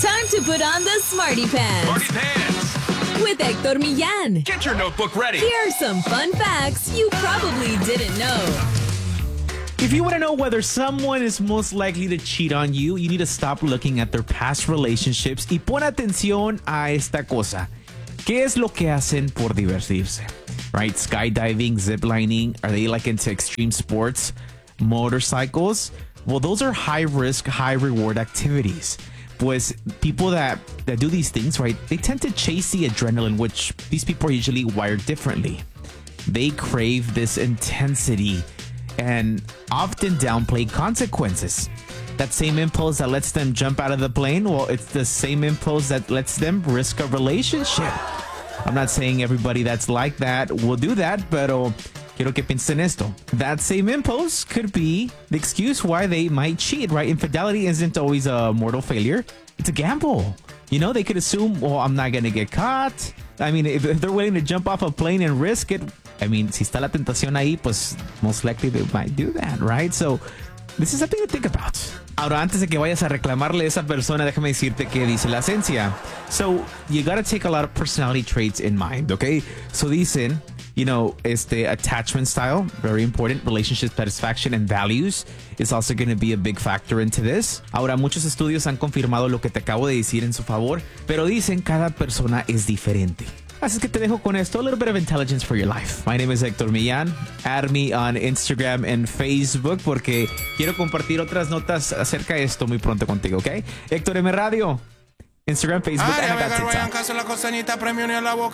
Time to put on the Smarty Pants. Smarty Pants. With Hector Millán. Get your notebook ready. Here are some fun facts you probably didn't know. If you want to know whether someone is most likely to cheat on you, you need to stop looking at their past relationships y pon atención a esta cosa. ¿Qué es lo que hacen por divertirse? Right? Skydiving, ziplining, are they like into extreme sports? Motorcycles? Well, those are high risk, high reward activities. Pues people that do these things, right, they tend to chase the adrenaline, which these people are usually wired differently. They crave this intensity and often downplay consequences. That same impulse that lets them jump out of the plane, well, it's the same impulse that lets them risk a relationship. I'm not saying everybody that's like that will do that, pero quiero que piensen esto. That same impulse could be the excuse why they might cheat, right? Infidelity isn't always a mortal failure. It's a gamble. You know, they could assume, well, I'm not going to get caught. I mean, if they're willing to jump off a plane and risk it, I mean, si está la tentación ahí, pues most likely they might do that, right? So this is something to think about. Ahora, antes de que vayas a reclamarle a esa persona, déjame decirte que dice la esencia. So you got to take a lot of personality traits in mind, okay? So dicen, you know, attachment style, very important. Relationship satisfaction and values is also going to be a big factor into this. Ahora, muchos estudios han confirmado lo que te acabo de decir en su favor, pero dicen cada persona es diferente. Así que te dejo con esto, a little bit of intelligence for your life. My name is Hector Millán. Add me on Instagram and Facebook porque quiero compartir otras notas acerca de esto muy pronto contigo, ¿ok? Héctor M Radio, Instagram, Facebook, and I got TikTok.